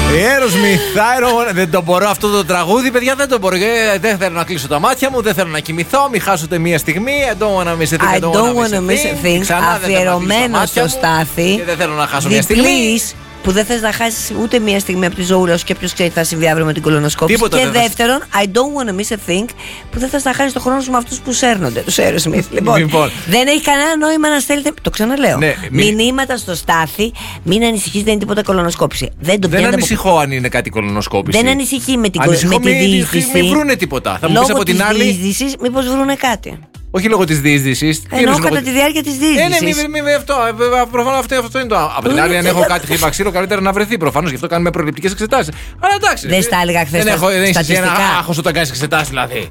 Aerosmith, δεν το μπορώ αυτό το τραγούδι, παιδιά, δεν το μπορώ. Δεν θέλω να κλείσω τα μάτια μου, δεν θέλω να κοιμηθώ, μην χάσετε μία στιγμή. I don't wanna miss a thing. I don't wanna miss a thing. Αφιερωμένο στο Στάθη. Και δεν θέλω να χάσω μία στιγμή. Που δεν θες να χάσεις ούτε μία στιγμή από τη ζωούλα σου και ποιος ξέρει θα συμβεί αύριο με την κολονοσκόπηση. Τίποτα. Και δεύτερον, I don't wanna miss a thing, που δεν θες να χάσεις τον χρόνο σου με αυτούς που σέρνονται, τους Aerosmith. Λοιπόν, δεν έχει κανένα νόημα να στέλνετε, το ξαναλέω, ναι, μηνύματα στο Στάθη, μην ανησυχείς, δεν είναι τίποτα κολονοσκόπηση. Δεν ανησυχώ αν είναι κάτι κολονοσκόπηση. Δεν ανησυχεί με τη διείσδυση. Μην βρούνε τίποτα. Θα μου πεις από την άλλη. Λόγω της διείσδυσης, μήπως βρούνε κάτι. Όχι λόγω της διείσδυσης. Εννοώ κατά τη διάρκεια της διείσδυσης. Ναι, αυτό. Προφανώς αυτό είναι το. Από την άλλη, αν έχω κάτι χτύπα ξύλο, καλύτερα να βρεθεί. Προφανώς γι' αυτό κάνουμε προληπτικές εξετάσεις. Αλλά εντάξει. Δεν στα έλεγα χθες. Δεν έχει ένα άγχος όταν κάνεις εξετάσεις, δηλαδή.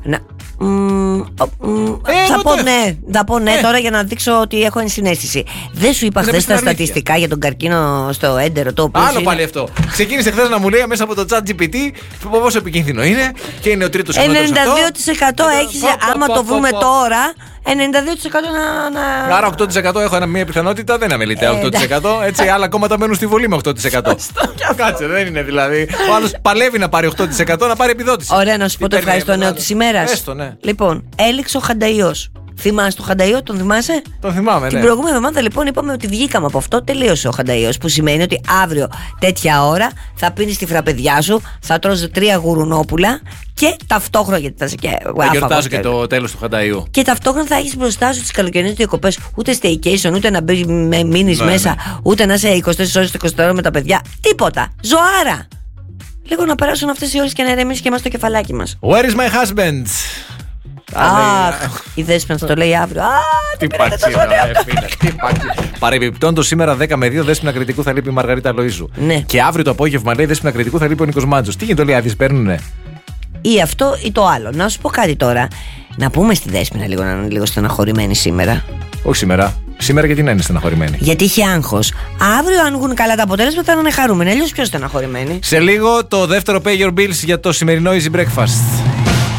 Θα πω ναι τώρα για να δείξω ότι έχω ενσυναίσθηση. Δεν σου είπα χθες τα στατιστικά για τον καρκίνο στο έντερο, το οποίο. Άλλο πάλι αυτό. Ξεκίνησε χθες να μου λέει μέσα από το ChatGPT πόσο επικίνδυνο είναι και είναι ο τρίτος συχνότερος. 92% έχεις, άμα το βρούμε τώρα. 92% να. Άρα 8% έχω μια πιθανότητα, δεν αμελείται 8%. Έτσι, άλλα κόμματα μένουν στη Βουλή με 8%. Κάτσε, δεν είναι δηλαδή. Ο άλλος παλεύει να πάρει 8%, να πάρει επιδότηση. Ωραία, να σου πω το ευχαριστώ νέο της ημέρας. Λοιπόν, έληξε ο Χανταϊός. Θυμάσαι τον Χανταϊό, τον θυμάσαι? Τον θυμάμαι, Την προηγούμενη εβδομάδα λοιπόν είπαμε ότι βγήκαμε από αυτό, τελείωσε ο Χανταϊός. Που σημαίνει ότι αύριο τέτοια ώρα θα πίνεις τη φραπεδιά σου, θα τρως 3 γουρουνόπουλα και ταυτόχρονα. Γιατί θα γιορτάζω και το τέλος του Χανταϊού. Και ταυτόχρονα θα έχεις μπροστά σου τις καλοκαιρινές διακοπές. Ούτε staycation, ούτε να μείνεις μέσα, ούτε να είσαι 24 ώρες, 24 ώρες με τα παιδιά. Τίποτα. Ζωάρα. Λίγο να περάσουν αυτές οι ώρες και να ηρεμήσει και εμάς το κεφαλάκι μας. Where is my husband? Αχ, η Δέσποινα θα το λέει αύριο. Τι πατσί, παρεμπιπτόντως σήμερα 10 με 2 Δέσποινα Κρητικού θα λείπει η Μαργαρίτα Λοΐζου. Και αύριο το απόγευμα λέει Δέσποινα Κρητικού θα λείπει ο Νίκος Μάντζος. Τι γίνεται, όλοι άδειες παίρνουνε? Ή αυτό ή το άλλο. Να σου πω κάτι τώρα. Να πούμε στη Δέσποινα λίγο να είναι λίγο στεναχωρημένη σήμερα. Όχι σήμερα. Σήμερα γιατί να είναι στεναχωρημένη? Γιατί είχε άγχος. Αύριο, αν βγουν καλά τα αποτέλεσματα, θα είναι χαρούμενη. Αλλιώς πιο στεναχωρημένη. Σε λίγο το δεύτερο Pay Your Bills για το σημερινό Easy Breakfast.